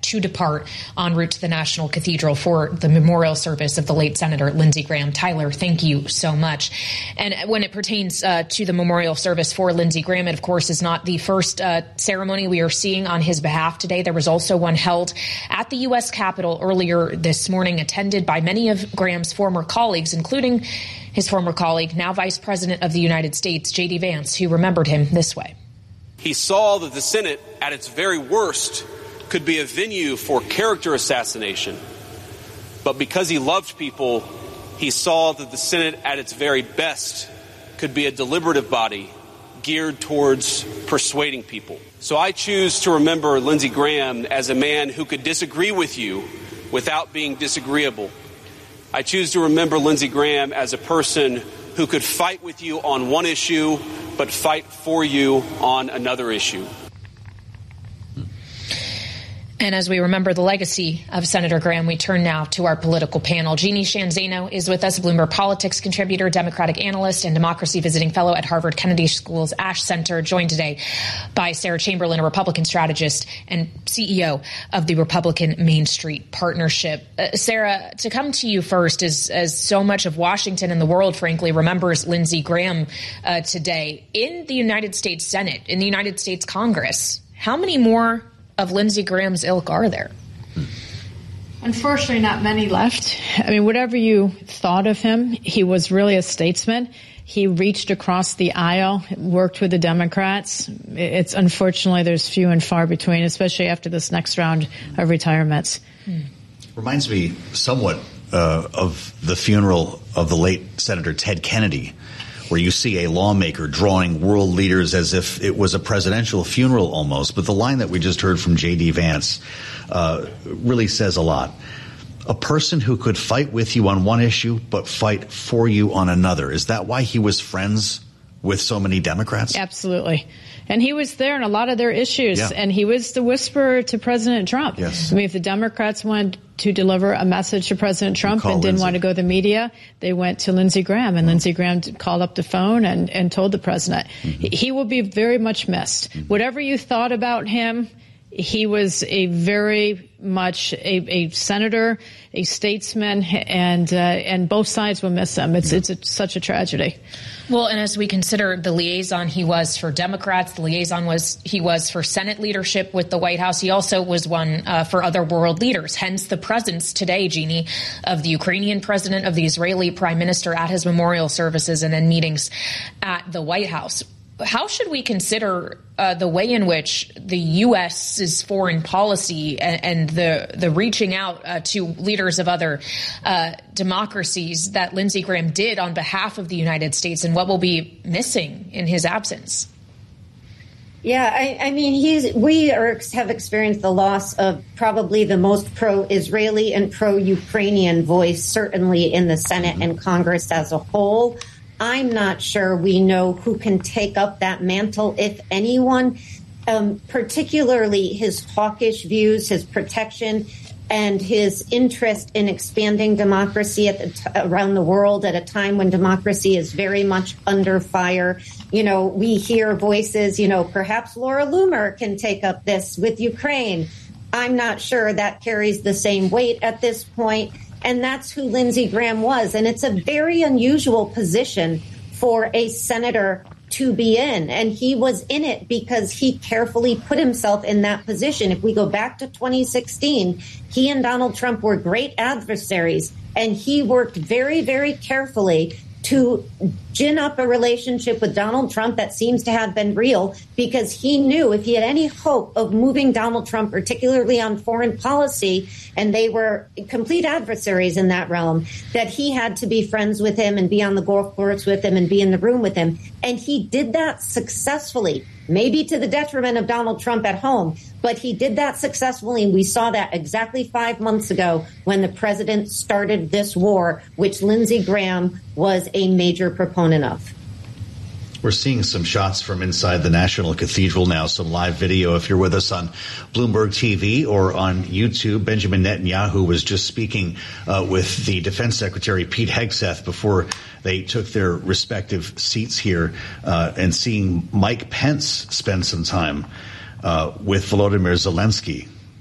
to depart en route to the National Cathedral for the memorial service of the late Senator Lindsey Graham. Tyler, thank you so much. And when it pertains to the memorial service for Lindsey Graham, it, of course, is not the first ceremony we are seeing on his behalf today. There was also one held at the U.S. Capitol earlier this morning, attended by many of Graham's former colleagues, including his former colleague, now Vice President of the United States, J.D. Vance, who remembered him this way. He saw that the Senate, at its very worst, could be a venue for character assassination. But because he loved people, he saw that the Senate, at its very best, could be a deliberative body geared towards persuading people. So I choose to remember Lindsey Graham as a man who could disagree with you without being disagreeable. I choose to remember Lindsey Graham as a person who could fight with you on one issue, but fight for you on another issue. And as we remember the legacy of Senator Graham, we turn now to our political panel. Jeannie Sheehan Zaino is with us, Bloomberg Politics contributor, Democratic analyst, and democracy visiting fellow at Harvard Kennedy School's Ash Center, joined today by Sarah Chamberlain, a Republican strategist and CEO of the Republican Main Street Partnership. Sarah, to come to you first, as so much of Washington and the world, frankly, remembers Lindsey Graham today, in the United States Senate, in the United States Congress, how many more of Lindsey Graham's ilk are there? Unfortunately, not many left. I mean, whatever you thought of him, he was really a statesman. He reached across the aisle, worked with the Democrats. It's unfortunately, there's few and far between, especially after this next round of retirements. Reminds me somewhat of the funeral of the late Senator Ted Kennedy, where you see a lawmaker drawing world leaders as if it was a presidential funeral almost. But the line that we just heard from J.D. Vance really says a lot. A person who could fight with you on one issue but fight for you on another. Is that why he was friends with so many Democrats? Absolutely. And he was there in a lot of their issues. Yeah. And he was the whisperer to President Trump. Yes. I mean, if the Democrats wanted to deliver a message to President Trump and didn't want to go to the media, they went to Lindsey Graham. And Lindsey Graham called up the phone and told the president. He will be very much missed. Whatever you thought about him, he was a very much a senator, a statesman, and both sides will miss him. It's such a tragedy. Well, and as we consider the liaison he was for Democrats, the liaison he was for Senate leadership with the White House. He also was one for other world leaders. Hence the presence today, Jeannie, of the Ukrainian president, of the Israeli prime minister at his memorial services and then meetings at the White House. How should we consider the way in which the U.S.'s foreign policy and the reaching out to leaders of other democracies that Lindsey Graham did on behalf of the United States, and what will be missing in his absence? Yeah, I mean, we have experienced the loss of probably the most pro-Israeli and pro-Ukrainian voice, certainly in the Senate and Congress as a whole. I'm not sure we know who can take up that mantle, if anyone, particularly his hawkish views, his protection, and his interest in expanding democracy around the world at a time when democracy is very much under fire. You know, we hear voices, perhaps Laura Loomer can take up this with Ukraine. I'm not sure that carries the same weight at this point. And that's who Lindsey Graham was. And it's a very unusual position for a senator to be in. And he was in it because he carefully put himself in that position. If we go back to 2016, he and Donald Trump were great adversaries. And he worked very, very carefully to gin up a relationship with Donald Trump that seems to have been real, because he knew if he had any hope of moving Donald Trump, particularly on foreign policy, and they were complete adversaries in that realm, that he had to be friends with him and be on the golf course with him and be in the room with him. And he did that successfully, maybe to the detriment of Donald Trump at home, but he did that successfully. And we saw that exactly 5 months ago when the president started this war, which Lindsey Graham was a major proponent of. We're seeing some shots from inside the National Cathedral now, some live video. If you're with us on Bloomberg TV or on YouTube, Benjamin Netanyahu was just speaking with the Defense Secretary Pete Hegseth before they took their respective seats here, and seeing Mike Pence spend some time with Volodymyr Zelensky.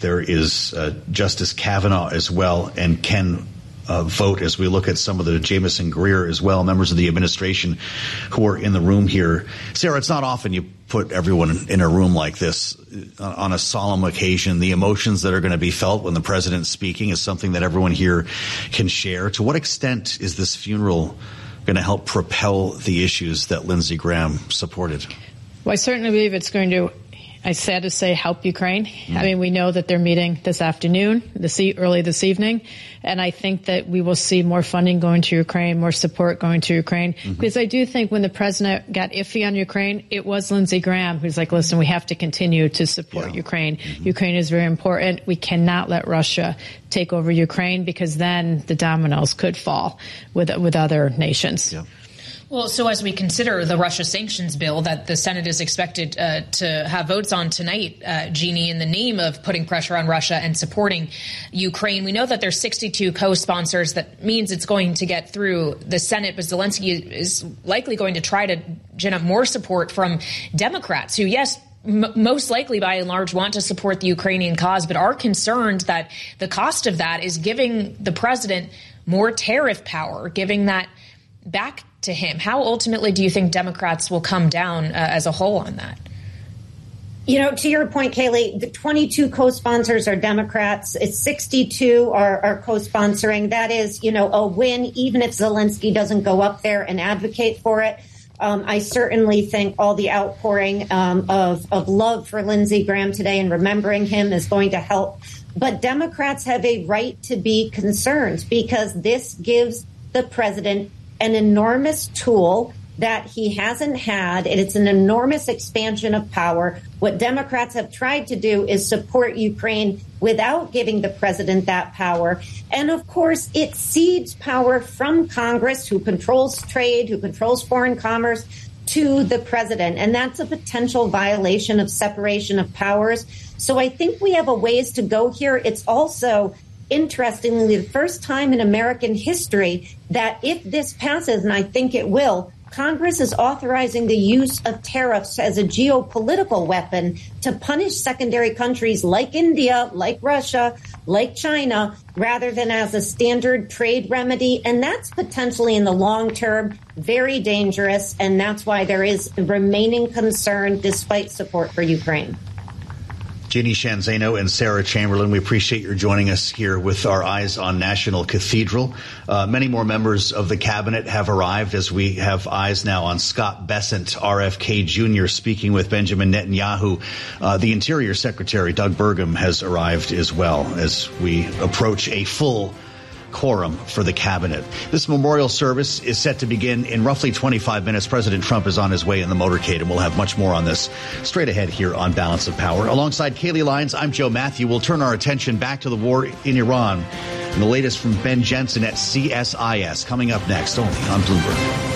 There is Justice Kavanaugh as well, and Ken Vogt, as we look at some of the Jameson Greer as well, members of the administration who are in the room here. Sarah, it's not often you put everyone in a room like this on a solemn occasion. The emotions that are going to be felt when the president's speaking is something that everyone here can share. To what extent is this funeral going to help propel the issues that Lindsey Graham supported? Well, I certainly believe it's going to, I'm sad to say, help Ukraine. I mean, we know that they're meeting this afternoon, early this evening, and I think that we will see more funding going to Ukraine, more support going to Ukraine, because I do think when the president got iffy on Ukraine, it was Lindsey Graham who's like, listen, we have to continue to support Ukraine. Ukraine is very important. We cannot let Russia take over Ukraine, because then the dominoes could fall with other nations. Yeah. Well, so as we consider the Russia sanctions bill that the Senate is expected to have votes on tonight, Jeannie, in the name of putting pressure on Russia and supporting Ukraine, we know that there's 62 co-sponsors. That means it's going to get through the Senate, but Zelensky is likely going to try to gin up more support from Democrats who, yes, most likely by and large want to support the Ukrainian cause, but are concerned that the cost of that is giving the president more tariff power, giving that back to him. How ultimately do you think Democrats will come down as a whole on that? You know, to your point, Kayleigh, the 22 co-sponsors are Democrats. It's 62 are co-sponsoring. That is, you know, a win, even if Zelensky doesn't go up there and advocate for it. I certainly think all the outpouring of love for Lindsey Graham today and remembering him is going to help. But Democrats have a right to be concerned, because this gives the president an enormous tool that he hasn't had, and it's an enormous expansion of power. What Democrats have tried to do is support Ukraine without giving the president that power. And of course, it cedes power from Congress, who controls trade, who controls foreign commerce, to the president. And that's a potential violation of separation of powers. So I think we have a ways to go here. It's also, interestingly, the first time in American history that if this passes, and I think it will, Congress is authorizing the use of tariffs as a geopolitical weapon to punish secondary countries like India, like Russia, like China, rather than as a standard trade remedy. And that's potentially in the long term very dangerous. And that's why there is remaining concern despite support for Ukraine. Jeannie Sheehan Zaino and Sarah Chamberlain, we appreciate your joining us here with our eyes on National Cathedral. Many more members of the cabinet have arrived, as we have eyes now on Scott Bessent, RFK Jr., speaking with Benjamin Netanyahu. The Interior Secretary, Doug Burgum, has arrived as well, as we approach a full quorum for the cabinet. This memorial service is set to begin in roughly 25 minutes. President Trump is on his way in the motorcade, and we'll have much more on this straight ahead here on Balance of Power. Alongside Kayleigh Lyons, I'm Joe Matthew. We'll turn our attention back to the war in Iran, and the latest from Ben Jensen at CSIS coming up next, only on Bloomberg.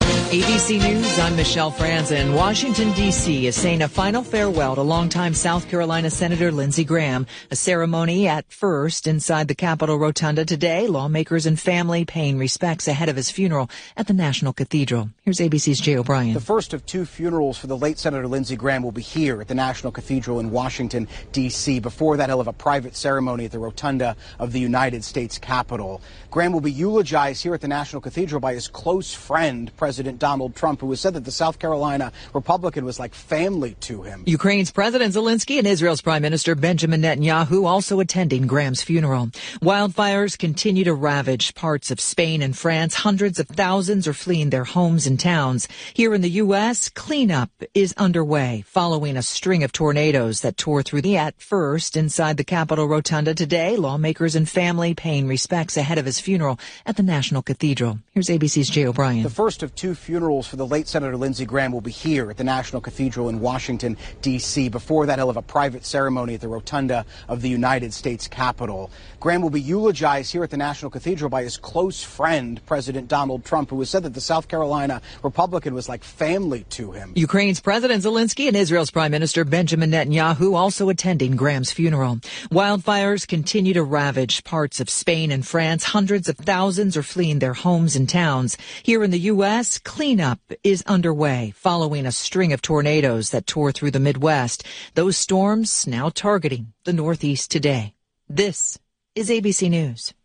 ABC News, I'm Michelle Franzen. Washington, D.C. is saying a final farewell to longtime South Carolina Senator Lindsey Graham. A ceremony at first inside the Capitol Rotunda today. Lawmakers and family paying respects ahead of his funeral at the National Cathedral. Here's ABC's Jay O'Brien. The first of two funerals for the late Senator Lindsey Graham will be here at the National Cathedral in Washington, D.C. Before that, he'll have a private ceremony at the Rotunda of the United States Capitol. Graham will be eulogized here at the National Cathedral by his close friend, President Donald Trump, who has said that the South Carolina Republican was like family to him. Ukraine's President Zelensky and Israel's Prime Minister Benjamin Netanyahu also attending Graham's funeral. Wildfires continue to ravage parts of Spain and France. Hundreds of thousands are fleeing their homes and towns. Here in the U.S., cleanup is underway following a string of tornadoes that tore through the at first inside the Capitol Rotunda today. Lawmakers and family paying respects ahead of his funeral at the National Cathedral. Here's ABC's Jay O'Brien. The first of two funerals for the late Senator Lindsey Graham will be here at the National Cathedral in Washington, D.C. Before that, he'll have a private ceremony at the Rotunda of the United States Capitol. Graham will be eulogized here at the National Cathedral by his close friend, President Donald Trump, who has said that the South Carolina Republican was like family to him. Ukraine's President Zelensky and Israel's Prime Minister Benjamin Netanyahu also attending Graham's funeral. Wildfires continue to ravage parts of Spain and France. Hundreds of thousands are fleeing their homes and towns. Here in the U.S., Cleanup is underway following a string of tornadoes that tore through the Midwest. Those storms now targeting the Northeast today. This is ABC News.